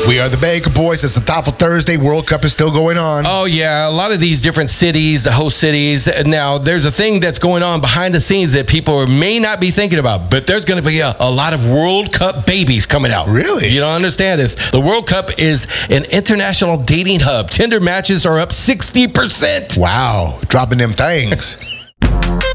We are the Baker Boys. It's the Thoughtful Thursday. World Cup is still going on. Oh, yeah. A lot of these different cities, the host cities. Now, there's a thing that's going on behind the scenes that people may not be thinking about, but there's going to be a lot of World Cup babies coming out. Really? You don't understand this. The World Cup is an international dating hub. Tinder matches are up 60%. Wow. Dropping them things.